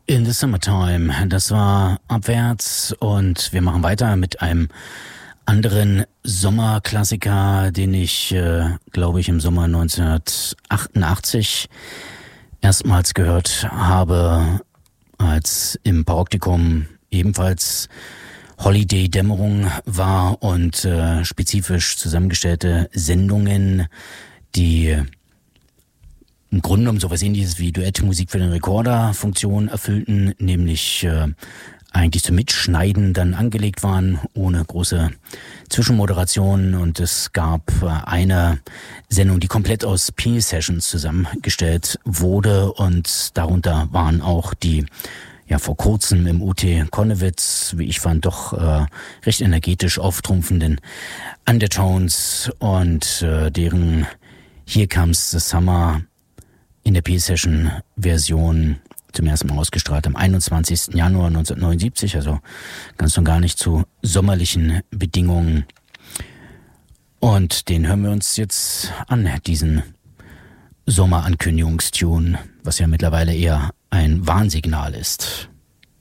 In the Summertime. Das war Abwärts und wir machen weiter mit einem anderen Sommerklassiker, den ich, glaube ich, im Sommer 1988 erstmals gehört habe, als im Paroptikum ebenfalls Holiday-Dämmerung war und spezifisch zusammengestellte Sendungen, die im Grunde um sowas Ähnliches wie Duettmusik für den Rekorder Funktion erfüllten, nämlich eigentlich zum Mitschneiden dann angelegt waren, ohne große Zwischenmoderationen. Und es gab eine Sendung, die komplett aus P-Sessions zusammengestellt wurde, und darunter waren auch die vor kurzem im UT Konnewitz, wie ich fand, doch recht energetisch auftrumpfenden Undertones und deren Here Comes the Summer in der P-Session-Version zum ersten Mal ausgestrahlt am 21. Januar 1979, also ganz und gar nicht zu sommerlichen Bedingungen. Und den hören wir uns jetzt an, diesen Sommerankündigungstune, was ja mittlerweile eher ein Warnsignal ist.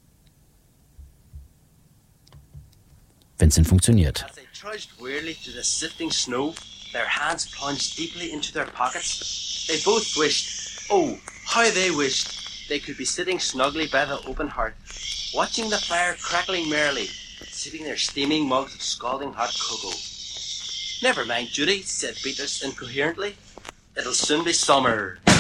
Wenn es denn funktioniert. As they trudged wearily through the sifting snow, their hands plunged deeply into their pockets. They both wished, oh, how they wished, they could be sitting snugly by the open hearth, watching the fire crackling merrily, sipping their steaming mugs of scalding hot cocoa. Never mind, Judy, said Beatrice incoherently. It'll soon be summer.